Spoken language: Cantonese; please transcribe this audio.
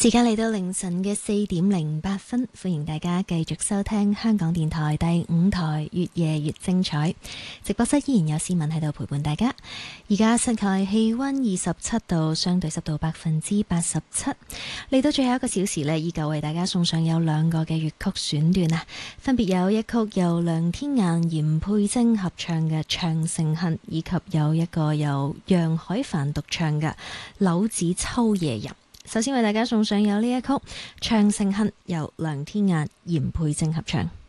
時間嚟到凌晨嘅4:08，歡迎大家繼續收聽香港電台第5台越夜越精彩。直播室依然有市民喺度陪伴大家。而家室外氣溫27度，相對濕度87%。嚟到最後一個小時呢，依舊為大家送上有2個嘅粵曲選段啊，分別有一曲由梁天雁、嚴佩貞合唱嘅《長城恨》，以及有一個由楊海帆獨唱嘅《柳子秋夜吟》。首先為大家送上有呢一曲《長城恨》，由梁天雁、嚴佩貞合唱。